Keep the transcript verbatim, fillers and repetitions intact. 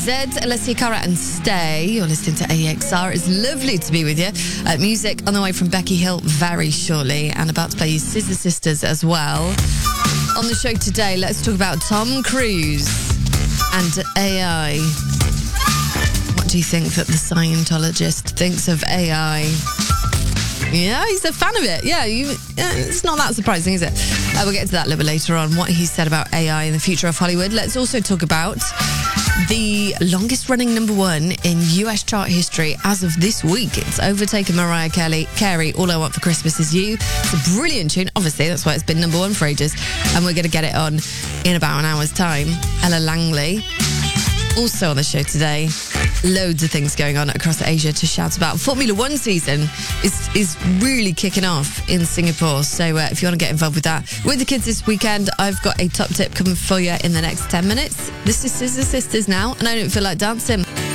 Zed, Alessia Cara and Stay. You're listening to A X R. It's lovely to be with you. Uh, music on the way from Becky Hill very shortly, and about to play you Scissor Sisters as well. On the show today, let's talk about Tom Cruise and A I. What do you think that the Scientologist thinks of A I? Yeah, he's a fan of it. Yeah, you, uh, it's not that surprising, is it? Uh, we'll get to that a little bit later on, what he said about A I in the future of Hollywood. Let's also talk about the longest running number one in U S chart history as of this week. It's overtaken Mariah Carey, Carey, All I Want for Christmas Is You. It's a brilliant tune. Obviously, that's why it's been number one for ages. And we're going to get it on in about an hour's time. Ella Langley. Also on the show today, loads of things going on across Asia to shout about. Formula One season is is really kicking off in Singapore. So uh, if you want to get involved with that, with the kids this weekend, I've got a top tip coming for you in the next ten minutes. This is Scissor Sisters now, and I don't feel like dancing.